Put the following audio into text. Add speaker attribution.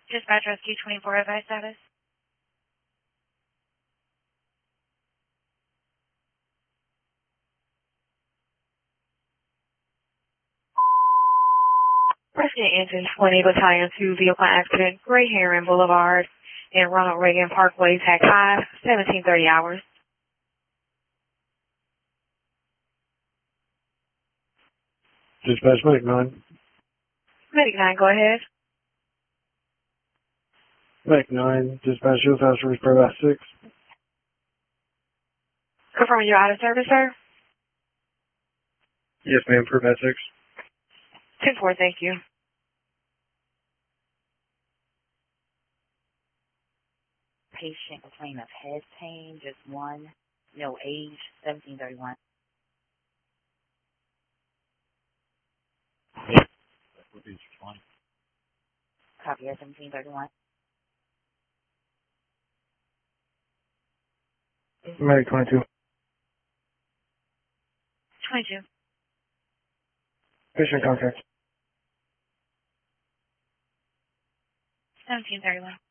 Speaker 1: Dispatch Rescue 24 advice status. Rescue Engine 20 Battalion 2 vehicle accident, Gray Heron Boulevard and Ronald Reagan Parkway, TAC 5, 1730 hours.
Speaker 2: Dispatch Medic 9.
Speaker 1: Medic 9, go ahead.
Speaker 2: Medic 9, dispatch Hill House Reach Private 6.
Speaker 1: Confirm you're out of service, sir.
Speaker 2: Yes, ma'am, Private 6.
Speaker 1: 10-4, thank you.
Speaker 3: Patient complaint of head pain, just one, no age, 1731. Copy, 1731.
Speaker 2: Medic 22.
Speaker 1: 22.
Speaker 2: Patient contact.
Speaker 1: 1731.